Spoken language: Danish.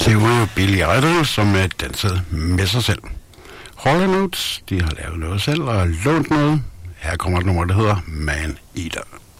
til ude Billy Idol, som dansede med sig selv. Hall & Oates, de har lavet noget selv og lånt noget. Her kommer et nummer, der hedder Man Eater.